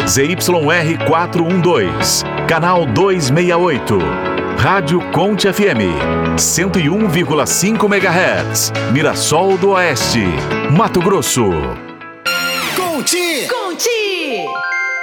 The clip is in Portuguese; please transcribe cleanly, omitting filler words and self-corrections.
ZYR 412, canal 268. Rádio Conte FM, 101,5 MHz, Mirassol do Oeste, Mato Grosso. Conte! Conte!